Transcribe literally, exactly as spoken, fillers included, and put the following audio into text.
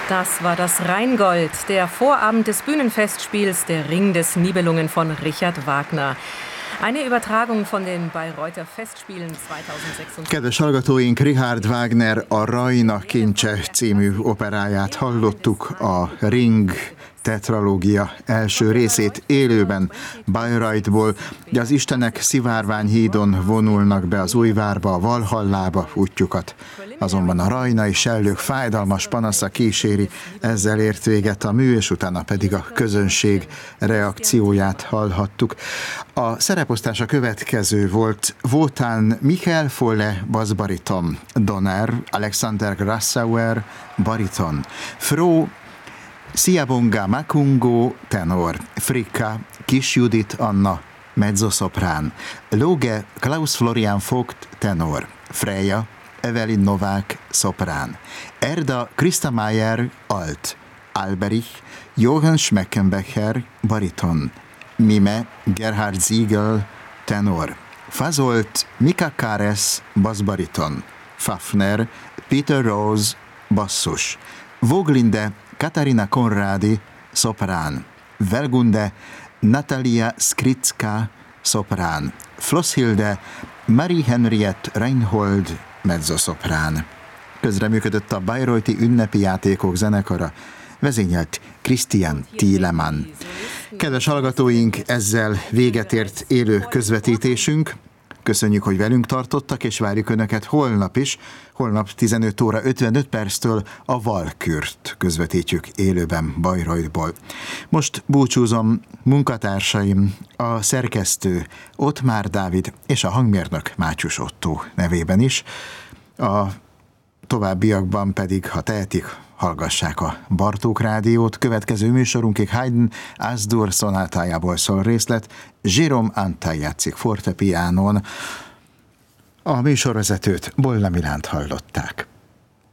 Das war das Rheingold, der Vorabend des Bühnenfestspiels Der Ring des Nibelungen von Richard Wagner. Eine Übertragung von den Bayreuther Festspielen zweitausendsechsundzwanzig. Kedves hallgatóink, Richard Wagner a Rajna kincse című operáját hallottuk, a Ring tetralógia első részét élőben Bayreuthból, de az istenek szivárványhídon vonulnak be az Újvárba, a Valhallába útjukat. Azonban a rajnai sellők fájdalmas panasza kíséri, ezzel ért véget a mű, és utána pedig a közönség reakcióját hallhattuk. A szereposztás a következő volt: Wotan Michael Folle bassbariton, Donner Alexander Grassauer bariton, Fró Sziabonga Makungo tenor, Fricka Kis Judit Anna mezzosoprán, Loge Klaus Florian Vogt tenor, Freya Evelyn Novák szoprán, Erda Christa Mayer alt, Alberich Johann Schmeckenbecher bariton, Mime Gerhard Ziegel tenor, Fazolt Mika Kares bassbariton, Fafner Peter Rose basszus, Voglinde Katarina Konrádi szoprán, Velgunde Natalia Skricka szoprán, Flosshilde Marie Henriette Reinhold mezzoszoprán. Közreműködött a Bayreuthi ünnepi játékok zenekara, vezényelt Christian Thielemann. Kedves hallgatóink, ezzel véget ért élő közvetítésünk. Köszönjük, hogy velünk tartottak, és várjuk Önöket holnap is. Holnap tizenöt óra ötvenöt perctől a Valkürt közvetítjük élőben Bayreuthból. Most búcsúzom munkatársaim, a szerkesztő Ottmár Dávid és a hangmérnök Mátyus Ottó nevében is. A továbbiakban pedig, ha tehetik, hallgassák a Bartók Rádiót. Következő műsorunkig Haydn Az-Dur szonátájából szól részlet, Jérôme Antal játszik fortepiánon. A műsorvezetőt, Bolla Milánt hallották.